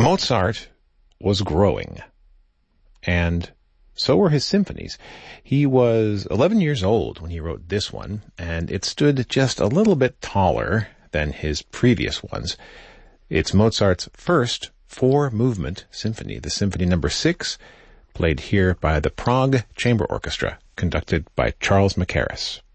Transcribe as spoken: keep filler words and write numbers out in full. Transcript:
Mozart was growing, and so were his symphonies. He was eleven years old when he wrote this one, and it stood just a little bit taller than his previous ones. It's Mozart's first four-movement symphony, the Symphony Number Six, played here by the Prague Chamber Orchestra, conducted by Charles Mackerras.